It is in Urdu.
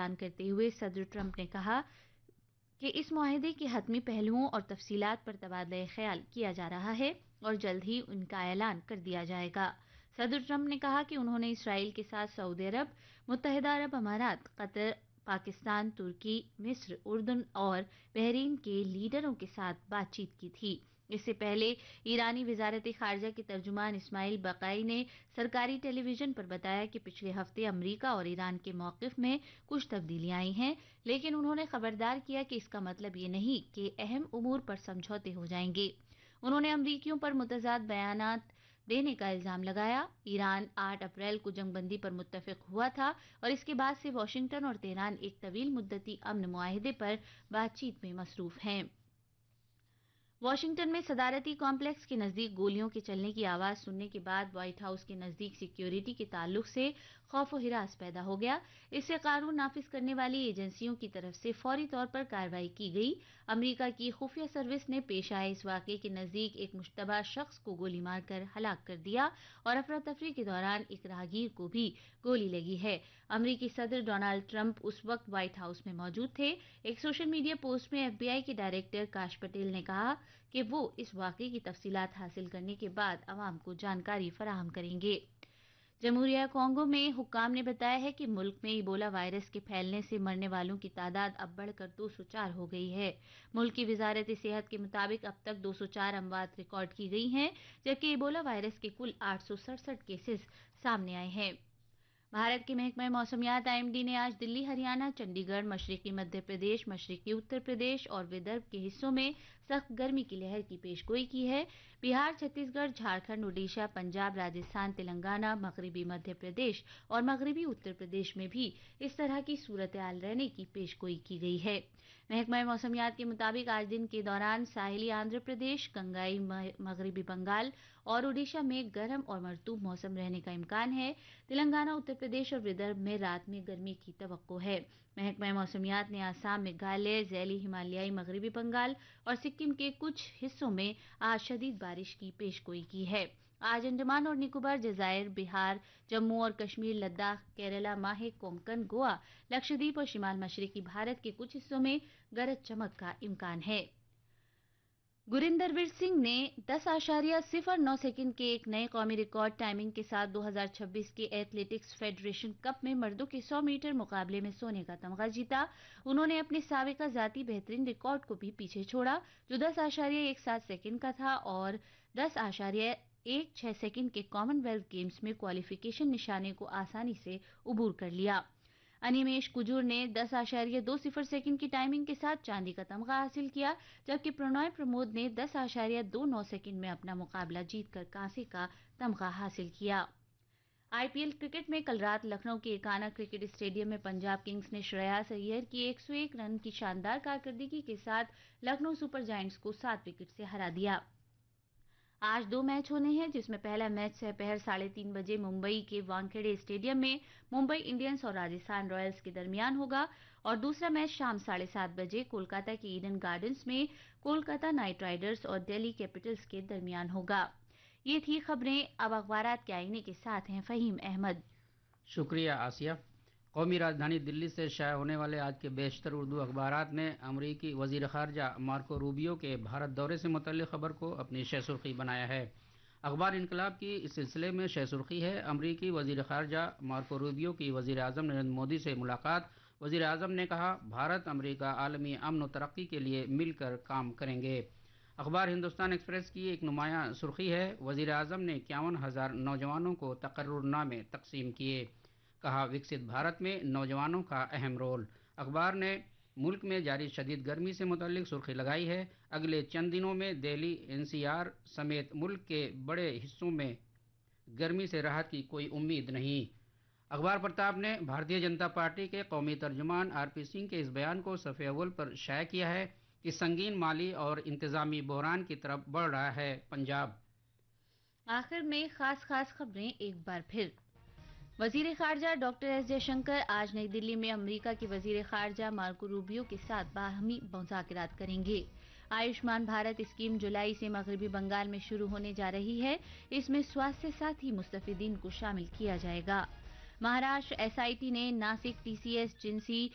اعلان کرتے ہوئے صدر ٹرمپ نے کہا کہ اس معاہدے کے حتمی پہلوؤں اور تفصیلات پر تبادلہ خیال کیا جا رہا ہے اور جلد ہی ان کا اعلان کر دیا جائے گا۔ صدر ٹرمپ نے کہا کہ انہوں نے اسرائیل کے ساتھ سعودی عرب، متحدہ عرب امارات، قطر، پاکستان، ترکی، مصر، اردن اور بحرین کے لیڈروں کے ساتھ بات چیت کی تھی۔ اس سے پہلے ایرانی وزارت خارجہ کے ترجمان اسماعیل بقائی نے سرکاری ٹیلی ویژن پر بتایا کہ پچھلے ہفتے امریکہ اور ایران کے موقف میں کچھ تبدیلیاں آئی ہیں، لیکن انہوں نے خبردار کیا کہ اس کا مطلب یہ نہیں کہ اہم امور پر سمجھوتے ہو جائیں گے۔ انہوں نے امریکیوں پر متضاد بیانات دینے کا الزام لگایا۔ ایران 8 اپریل کو جنگ بندی پر متفق ہوا تھا اور اس کے بعد سے واشنگٹن اور تہران ایک طویل مدتی امن معاہدے پر بات چیت میں مصروف ہیں۔ واشنگٹن میں صدارتی کمپلیکس کے نزدیک گولیوں کے چلنے کی آواز سننے کے بعد وائٹ ہاؤس کے نزدیک سیکیورٹی کے تعلق سے خوف و ہراس پیدا ہو گیا۔ اس سے قانون نافذ کرنے والی ایجنسیوں کی طرف سے فوری طور پر کارروائی کی گئی۔ امریکہ کی خفیہ سروس نے پیش آئے اس واقعے کے نزدیک ایک مشتبہ شخص کو گولی مار کر ہلاک کر دیا اور افراتفری کے دوران ایک راہگیر کو بھی گولی لگی ہے۔ امریکی صدر ڈونالڈ ٹرمپ اس وقت وائٹ ہاؤس میں موجود تھے۔ ایک سوشل میڈیا پوسٹ میں FBI کے ڈائریکٹر کاش پٹیل نے کہا کہ وہ اس واقعے کی تفصیلات حاصل کرنے کے بعد عوام کو جانکاری فراہم کریں گے۔ جمہوریہ کانگو میں حکام نے بتایا ہے کہ ملک میں ایبولا وائرس کے پھیلنے سے مرنے والوں کی تعداد اب بڑھ کر 204 ہو گئی ہے۔ ملک کی وزارت صحت کے مطابق اب تک 204 اموات ریکارڈ کی گئی ہیں، جبکہ ایبولا وائرس کے کل 867 کیسز سامنے آئے ہیں۔ بھارت کے محکمہ موسمیات IMD نے آج دلی، ہریانہ، چنڈی گڑھ، مشرقی مدھیہ پردیش، مشرقی اتر پردیش اور ودربھ کے حصوں میں سخت گرمی کی لہر کی پیش گوئی کی ہے۔ بہار، چھتیس گڑھ، جھارکھنڈ، اڈیشہ، پنجاب، راجستھان، تلنگانہ، مغربی مدھیہ پردیش اور مغربی اتر پردیش میں بھی اس طرح کی صورتحال رہنے کی پیش گوئی کی گئی ہے۔ محکمہ موسمیات کے مطابق آج دن کے دوران ساحلی آندھرا پردیش، گنگائی مغربی بنگال اور اڈیشہ میں گرم اور مرطوب موسم رہنے کا امکان ہے۔ تلنگانہ، اتر پردیش اور ودربھ میں رات میں گرمی کی توقع ہے۔ محکمہ موسمیات نے آسام، میگھالیہ، ذیلی ہمالیائی مغربی بنگال اور سکم کے کچھ حصوں میں آج شدید بارش کی پیش گوئی کی ہے۔ آج انڈمان اور نکوبار جزائر، بہار، جموں اور کشمیر، لداخ، کیرالہ، ماہے، کونکن، گوا، لکشدیپ اور شمال مشرقی بھارت کے کچھ حصوں میں گرج چمک کا امکان ہے۔ گریندر ویر سنگھ نے 10.09 سیکنڈ کے ایک نئے قومی ریکارڈ ٹائمنگ کے ساتھ 2026 کے ایتھلیٹکس فیڈریشن کپ میں مردوں کے 100 میٹر مقابلے میں سونے کا تمغہ جیتا۔ انہوں نے اپنے سابقہ ذاتی بہترین ریکارڈ کو بھی پیچھے چھوڑا جو 10.17 سیکنڈ کا تھا اور 10.16 سیکنڈ کے کامن ویلتھ گیمز میں کوالیفیکیشن نشانے کو آسانی سے عبور کر لیا۔ انیمیش کجور نے 10.20 سیکنڈ کی ٹائمنگ کے ساتھ چاندی کا تمغہ حاصل کیا، جبکہ پرنوئے پرمود نے 10.29 سیکنڈ میں اپنا مقابلہ جیت کر کانسی کا تمغہ حاصل کیا۔ IPL کرکٹ میں کل رات لکھنؤ کے ایکانا کرکٹ اسٹیڈیم میں پنجاب کنگز نے شریاس ایئر کی 101 رن کی شاندار کارکردگی کے ساتھ لکھنؤ سپر جائنٹس کو 7 وکٹ سے ہرا دیا۔ آج 2 میچ ہونے ہیں، جس میں پہلا میچ سپہر 3:30 بجے ممبئی کے وانکھیڑے اسٹیڈیم میں ممبئی انڈینز اور راجستھان رائلز کے درمیان ہوگا اور دوسرا میچ شام 7:30 بجے کولکاتہ کے ایڈن گارڈنز میں کولکاتہ نائٹ رائڈرز اور دہلی کیپٹلز کے درمیان ہوگا۔ یہ تھی خبریں۔ اب اخبارات کے آئینے کے ساتھ ہیں فہیم احمد۔ شکریہ آسیہ۔ قومی راجدھانی دلی سے شائع ہونے والے آج کے بیشتر اردو اخبارات نے امریکی وزیر خارجہ مارکو روبیو کے بھارت دورے سے متعلق خبر کو اپنی شہ سرخی بنایا ہے۔ اخبار انقلاب کی اس سلسلے میں شہ سرخی ہے: امریکی وزیر خارجہ مارکو روبیو کی وزیر اعظم نریندر مودی سے ملاقات۔ وزیر اعظم نے کہا، بھارت امریکہ عالمی امن و ترقی کے لیے مل کر کام کریں گے۔ اخبار ہندوستان ایکسپریس کی ایک نمایاں سرخی ہے: وزیر اعظم نے 51,000 نوجوانوں کو تقرر نامے تقسیم کیے۔ کہا، وکست بھارت میں نوجوانوں کا اہم رول۔ اخبار نے ملک میں جاری شدید گرمی سے متعلق سرخی لگائی ہے: اگلے چند دنوں میں دہلی، NCR سمیت ملک کے بڑے حصوں میں گرمی سے راحت کی کوئی امید نہیں۔ اخبار پرتاپ نے بھارتیہ جنتا پارٹی کے قومی ترجمان RP سنگھ کے اس بیان کو صفحہ اول پر شائع کیا ہے کہ سنگین مالی اور انتظامی بحران کی طرف بڑھ رہا ہے پنجاب۔ آخر میں خاص خبریں ایک بار پھر۔ وزیر خارجہ ڈاکٹر ایس جے شنکر آج نئی دلی میں امریکہ کے وزیر خارجہ مارکو روبیو کے ساتھ باہمی مذاکرات کریں گے۔ آیوشمان بھارت اسکیم جولائی سے مغربی بنگال میں شروع ہونے جا رہی ہے۔ اس میں سواستھ سے ساتھ ہی مستفیدین کو شامل کیا جائے گا۔ مہاراشٹر SIT نے ناسک TCS جنسی